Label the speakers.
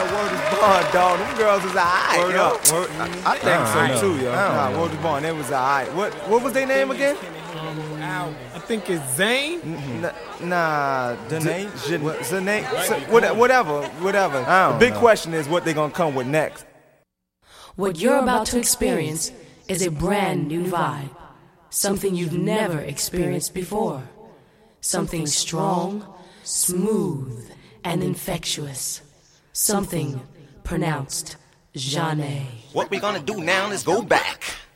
Speaker 1: Word is Bond, dog. Them girls was alright,
Speaker 2: Word
Speaker 1: yo.
Speaker 2: up.
Speaker 1: I think so too, yo. Nah, Word is Bond, they was alright. What was their name again?
Speaker 2: I think it's Zane.
Speaker 1: Nah,
Speaker 3: Danae?
Speaker 1: whatever. The big
Speaker 3: know.
Speaker 1: question is what they gonna come with next.
Speaker 4: What you're about to experience is a brand new vibe. Something you've never experienced before. Something strong, smooth, and infectious. Something pronounced Jeanne.
Speaker 5: What we gonna do now is go back.